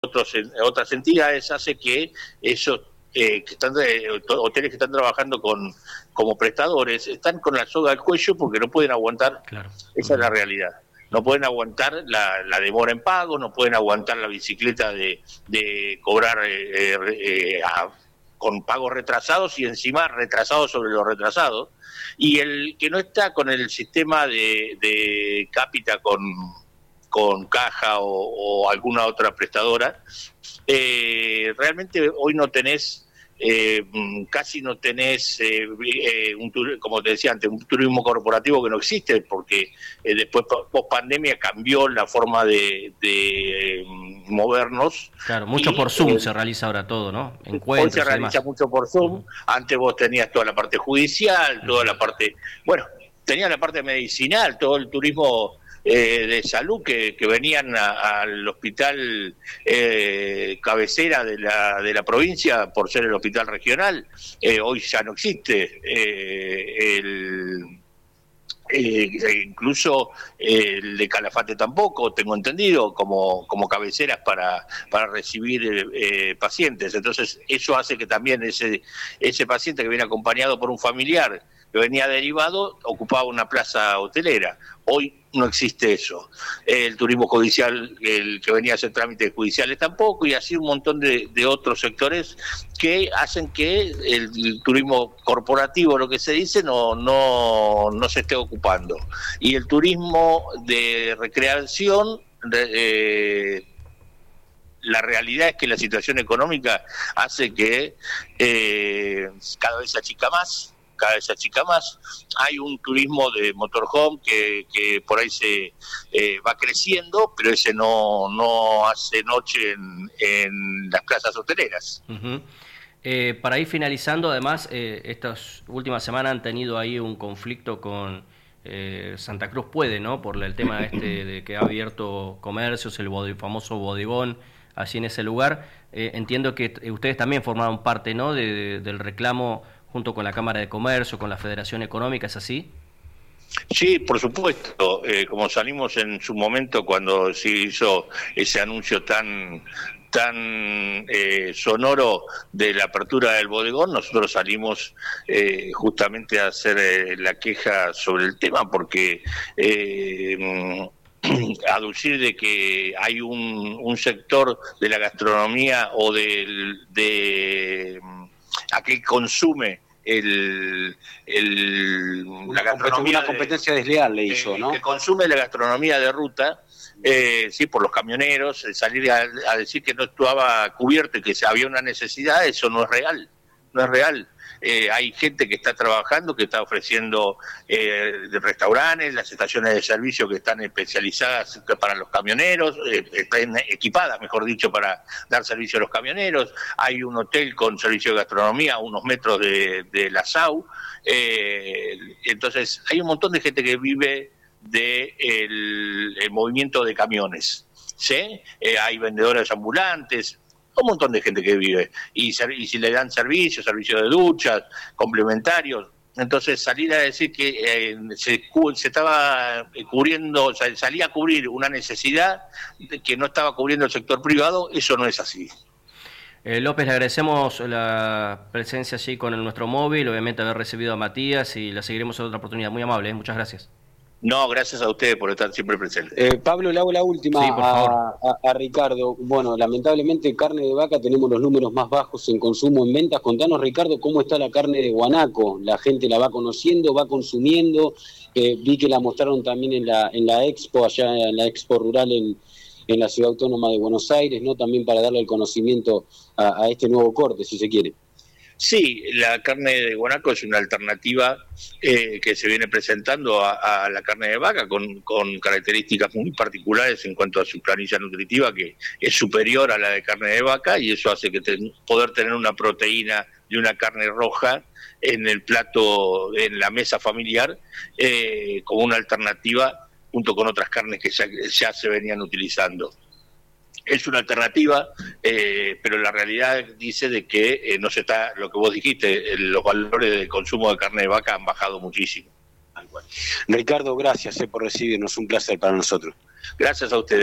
otras entidades hace que esos hoteles que están trabajando como prestadores están con la soga al cuello porque no pueden aguantar. Claro. Esa es la realidad. No pueden aguantar la demora en pago, no pueden aguantar la bicicleta de cobrar con pagos retrasados y encima retrasados sobre los retrasados. Y el que no está con el sistema de cápita con Caja o alguna otra prestadora, realmente hoy no tenés, casi no tenés, como te decía antes, un turismo corporativo que no existe, porque después, post pandemia, cambió la forma de movernos. Claro, mucho por Zoom se realiza ahora todo, ¿no? Hoy Encuentros se realiza mucho por Zoom. Antes vos tenías toda la parte judicial, toda la parte, bueno, tenías la parte medicinal, todo el turismo de salud que venían al hospital cabecera de la provincia por ser el hospital regional. Hoy ya no existe. Incluso el de Calafate tampoco, tengo entendido, como cabeceras para recibir pacientes. Entonces eso hace que también ese paciente que viene acompañado por un familiar que venía derivado ocupaba una plaza hotelera. Hoy no existe eso. El turismo judicial, el que venía a hacer trámites judiciales tampoco, y así un montón de otros sectores que hacen que el turismo corporativo, lo que se dice, no se esté ocupando. Y el turismo de recreación, la realidad es que la situación económica hace que cada vez se achica más. Hay un turismo de motorhome que por ahí se va creciendo, pero ese no hace noche en las plazas hoteleras. Uh-huh. Para ir finalizando, además, estas últimas semanas han tenido ahí un conflicto con Santa Cruz Puede, ¿no? Por el tema de que ha abierto comercios, el famoso bodegón, allí en ese lugar. Entiendo que ustedes también formaron parte, ¿no? del reclamo junto con la Cámara de Comercio, con la Federación Económica, ¿es así? Sí, por supuesto. Como salimos en su momento cuando se hizo ese anuncio tan sonoro de la apertura del bodegón, nosotros salimos justamente a hacer la queja sobre el tema, porque aducir de que hay un sector de la gastronomía o de aquel consume la gastronomía, una competencia desleal le hizo, ¿no? Que consume la gastronomía de ruta, sí, por los camioneros, salir a decir que no estaba cubierto y que había una necesidad, eso no es real, no es real. Hay gente que está trabajando, que está ofreciendo restaurantes, las estaciones de servicio que están especializadas para los camioneros, están equipadas, mejor dicho, para dar servicio a los camioneros. Hay un hotel con servicio de gastronomía a unos metros de la SAU. Entonces, hay un montón de gente que vive el movimiento de camiones, ¿sí? Hay vendedores ambulantes, un montón de gente que vive, y si le dan servicios de duchas, complementarios. Entonces salir a decir que se estaba cubriendo, o sea, salía a cubrir una necesidad que no estaba cubriendo el sector privado, eso no es así. López, le agradecemos la presencia allí con nuestro móvil, obviamente haber recibido a Matías, y la seguiremos en otra oportunidad. Muy amable, muchas gracias. No, gracias a ustedes por estar siempre presentes. Pablo, le hago la última. Sí, por favor. A Ricardo. Bueno, lamentablemente carne de vaca tenemos los números más bajos en consumo, en ventas. Contanos, Ricardo, cómo está la carne de guanaco. La gente la va conociendo, va consumiendo. Vi que la mostraron también en la Expo, allá en la Expo Rural en la Ciudad Autónoma de Buenos Aires, ¿no? También para darle el conocimiento a este nuevo corte, si se quiere. Sí, la carne de guanaco es una alternativa que se viene presentando a la carne de vaca con características muy particulares en cuanto a su planilla nutritiva, que es superior a la de carne de vaca, y eso hace que poder tener una proteína de una carne roja en el plato, en la mesa familiar, como una alternativa junto con otras carnes que ya se venían utilizando. Es una alternativa, pero la realidad dice de que no se está, lo que vos dijiste, los valores de consumo de carne de vaca han bajado muchísimo. Ricardo, gracias por recibirnos, un placer para nosotros. Gracias a ustedes.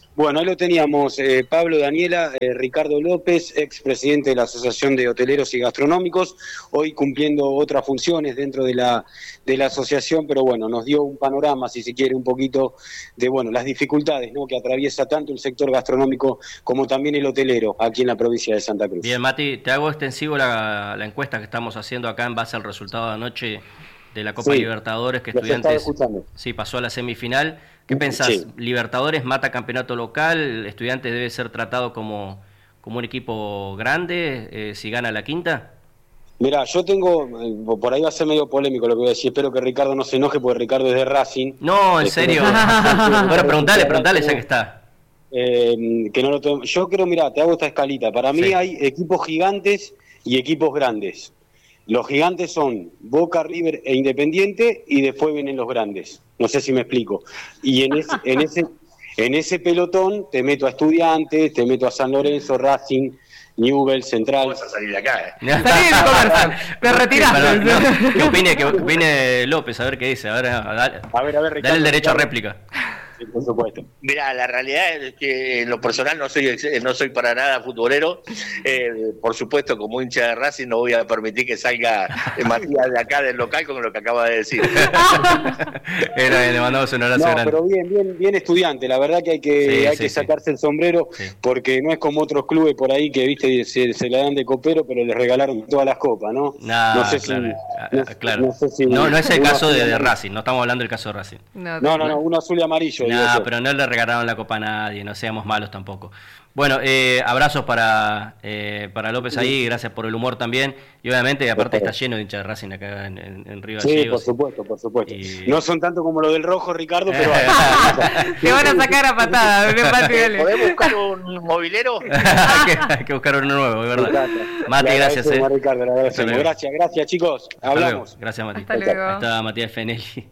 Bueno, ahí lo teníamos, Pablo, Daniela, Ricardo López, expresidente de la Asociación de Hoteleros y Gastronómicos, hoy cumpliendo otras funciones dentro de la asociación, pero bueno, nos dio un panorama, si se quiere, un poquito de las dificultades, ¿no?, que atraviesa tanto el sector gastronómico como también el hotelero aquí en la provincia de Santa Cruz. Bien, Mati, te hago extensivo la encuesta que estamos haciendo acá en base al resultado de anoche de la Copa Libertadores, que Estudiantes pasó a la semifinal. ¿Qué pensás? Sí. ¿Libertadores mata campeonato local? ¿Estudiantes debe ser tratado como un equipo grande si gana la quinta? Mirá, yo tengo, por ahí va a ser medio polémico lo que voy a decir, espero que Ricardo no se enoje porque Ricardo es de Racing. No, en serio. Bueno, preguntale ya que está. Que no lo yo creo, mirá, te hago esta escalita. Para mí hay equipos gigantes y equipos grandes. Los gigantes son Boca, River e Independiente, y después vienen los grandes. No sé si me explico. Y en ese pelotón te meto a Estudiantes, te meto a San Lorenzo, Racing, Newell's, Central. Vas a salir de acá, Salí de conversar, te retiraste. Que opine López, a ver qué dice. A ver, Ricardo, dale el derecho a réplica. Sí, por supuesto. Mirá, la realidad es que en lo personal no soy para nada futbolero. Por supuesto, como hincha de Racing no voy a permitir que salga Matías de acá del local con lo que acaba de decir. Le mandamos un abrazo grande. Pero bien estudiante. La verdad que hay que sacarse el sombrero, porque no es como otros clubes por ahí que viste se la dan de copero, pero les regalaron todas las copas, ¿no? No sé si no es el caso de Racing. No estamos hablando del caso de Racing. No, uno azul y amarillo. No, pero no le regalaron la copa a nadie, no seamos malos tampoco. Bueno, abrazos para López ahí, gracias por el humor también. Y obviamente, aparte está lleno de hinchas de Racing acá en Río Gallegos. Sí, por supuesto. Y... No son tanto como lo del rojo, Ricardo, pero... Te van a sacar a patadas. ¿Podemos buscar un movilero? hay que buscar uno nuevo, es verdad. Mati, gracias. Ricardo, gracias chicos. Hablamos. Gracias, Mati. Hasta luego. Ahí está Matías Fenelli.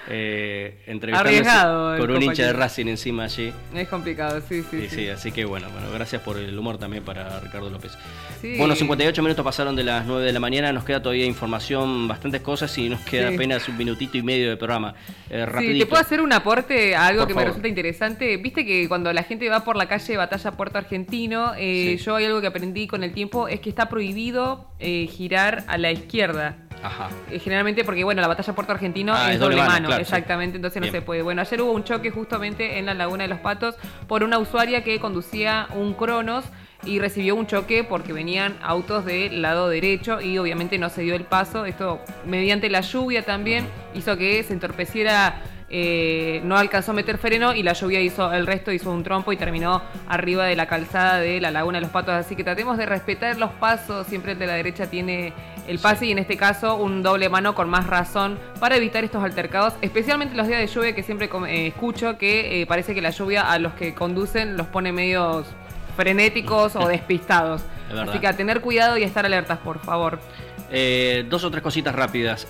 Entrevistándose con un hincha de Racing encima allí. Es complicado, sí. Así que bueno, gracias por el humor también para Ricardo López. Sí. Bueno, 58 minutos pasaron de las 9 de la mañana, nos queda todavía información, bastantes cosas, y nos queda apenas un minutito y medio de programa. Rapidito. ¿Te puedo hacer un aporte a algo que me resulta interesante? Viste que cuando la gente va por la calle Batalla Puerto Argentino, yo hay algo que aprendí con el tiempo, es que está prohibido girar a la izquierda. Ajá. Generalmente porque la Batalla Puerto Argentino es doble mano, claro, exactamente, entonces no se puede. Bueno, ayer hubo un choque justamente en la Laguna de los Patos por una usuaria que conducía un Cronos y recibió un choque porque venían autos del lado derecho y obviamente no se dio el paso. Esto mediante la lluvia también hizo que se entorpeciera. No alcanzó a meter freno y la lluvia hizo un trompo y terminó arriba de la calzada de la Laguna de los Patos, así que tratemos de respetar los pasos, siempre el de la derecha tiene el pase y en este caso un doble mano con más razón para evitar estos altercados, especialmente los días de lluvia que siempre escucho que parece que la lluvia a los que conducen los pone medios frenéticos o despistados, así que a tener cuidado y a estar alertas, por favor. 2 o 3 cositas rápidas.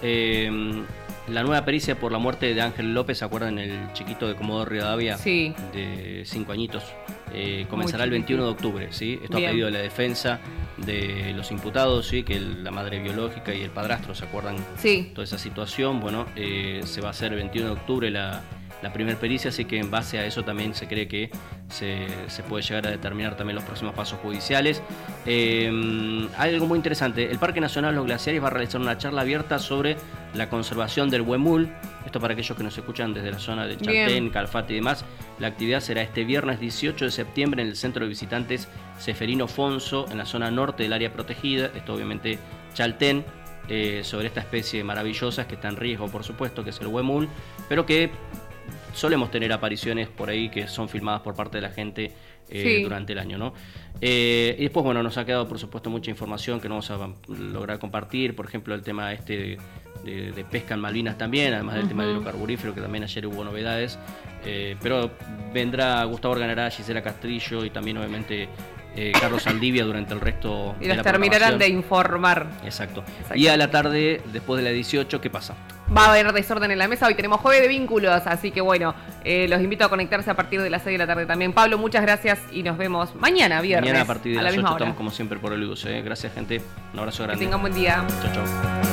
La nueva pericia por la muerte de Ángel López, ¿se acuerdan? El chiquito de Comodoro Rivadavia, de 5 añitos, comenzará el 21 de octubre, ¿sí? Esto a pedido de la defensa de los imputados, ¿sí? Que la madre biológica y el padrastro, ¿se acuerdan? Sí. Toda esa situación, se va a hacer el 21 de octubre la primer pericia, así que en base a eso también se cree que se puede llegar a determinar también los próximos pasos judiciales. Hay algo muy interesante, el Parque Nacional Los Glaciares va a realizar una charla abierta sobre la conservación del huemul. Esto para aquellos que nos escuchan desde la zona de Chaltén, Calafate y demás. La actividad será este viernes 18 de septiembre en el Centro de Visitantes Seferino Fonso, en la zona norte del área protegida, esto obviamente Chaltén, sobre esta especie maravillosa que está en riesgo, por supuesto, que es el huemul, pero que solemos tener apariciones por ahí que son filmadas por parte de la gente durante el año, ¿no? Y después, nos ha quedado, por supuesto, mucha información que no vamos a lograr compartir. Por ejemplo, el tema de pesca en Malvinas también, además del tema de hidrocarburífero, que también ayer hubo novedades. Pero vendrá Gustavo Organará, Gisela Castrillo y también, obviamente, Carlos Saldivia durante el resto de la programación. Y los terminarán de informar. Exacto. Y a la tarde, después de la 18, ¿qué pasa? Va a haber desorden en la mesa, hoy tenemos jueves de vínculos, así que los invito a conectarse a partir de las 6 de la tarde también. Pablo, muchas gracias y nos vemos mañana, viernes. Mañana a partir de las 8 hora. Estamos como siempre por el uso. Gracias, gente. Un abrazo grande. Que tengan buen día. Chau.